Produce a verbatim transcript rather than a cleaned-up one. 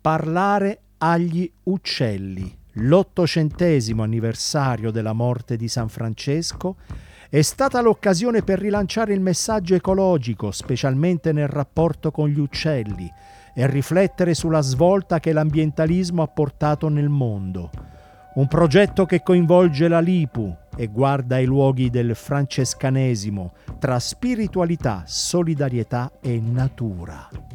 Parlare agli uccelli. L'ottocentesimo anniversario della morte di San Francesco è stata l'occasione per rilanciare il messaggio ecologico, specialmente nel rapporto con gli uccelli, e riflettere sulla svolta che l'ambientalismo ha portato nel mondo. Un progetto che coinvolge la Lipu e guarda ai luoghi del francescanesimo tra spiritualità, solidarietà e natura.